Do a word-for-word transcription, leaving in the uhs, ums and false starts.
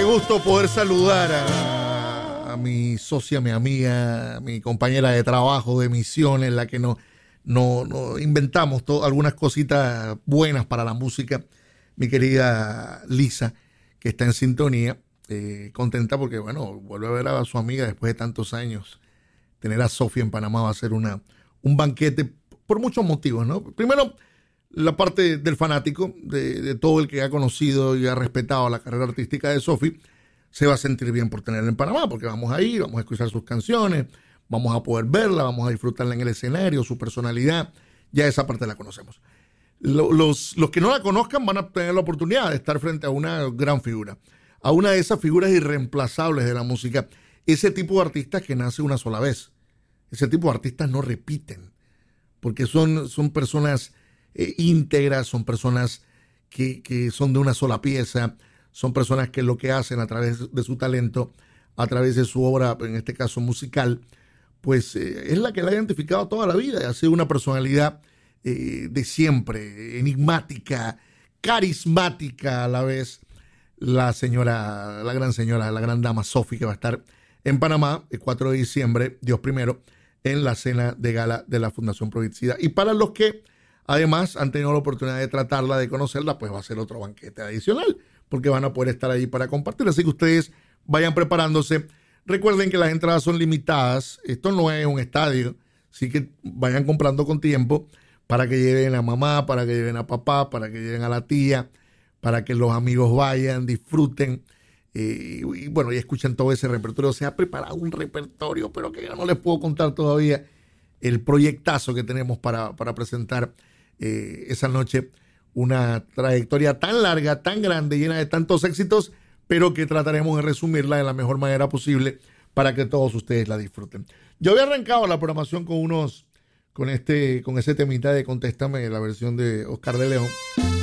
gusto poder saludar a, a mi socia, mi amiga, mi compañera de trabajo, de misiones, la que nos no, no inventamos todo, algunas cositas buenas para la música. Mi querida Lisa, que está en sintonía, eh, contenta porque, bueno, vuelve a ver a su amiga después de tantos años. Tener a Sofía en Panamá va a ser una, un banquete por muchos motivos, ¿no? Primero, la parte del fanático, de, de todo el que ha conocido y ha respetado la carrera artística de Sofía, se va a sentir bien por tenerla en Panamá, porque vamos a ir, vamos a escuchar sus canciones, vamos a poder verla, vamos a disfrutarla en el escenario, su personalidad, ya esa parte la conocemos. Los, los que no la conozcan van a tener la oportunidad de estar frente a una gran figura, a una de esas figuras irreemplazables de la música, ese tipo de artistas que nace una sola vez. Ese tipo de artistas no repiten, porque son, son personas eh, íntegras, son personas que, que son de una sola pieza, son personas que lo que hacen a través de su talento, a través de su obra, en este caso musical, pues eh, es la que la ha identificado toda la vida, ha sido una personalidad eh, de siempre, enigmática, carismática a la vez, la señora, la gran señora, la gran dama Sofía, que va a estar en Panamá el cuatro de diciembre, Dios primero, en la cena de gala de la Fundación Provicidad. Y para los que además han tenido la oportunidad de tratarla, de conocerla, pues va a ser otro banquete adicional, porque van a poder estar ahí para compartir. Así que ustedes vayan preparándose. Recuerden que las entradas son limitadas. Esto no es un estadio, así que vayan comprando con tiempo para que lleven a mamá, para que lleven a papá, para que lleven a la tía, para que los amigos vayan, disfruten. Eh, y bueno, y escuchen todo ese repertorio. Se ha preparado un repertorio, pero que yo no les puedo contar todavía el proyectazo que tenemos para, para presentar eh, esa noche. Una trayectoria tan larga, tan grande, llena de tantos éxitos, pero que trataremos de resumirla de la mejor manera posible para que todos ustedes la disfruten. Yo había arrancado la programación con unos, con este, con ese temita de Contéstame, la versión de Oscar de León.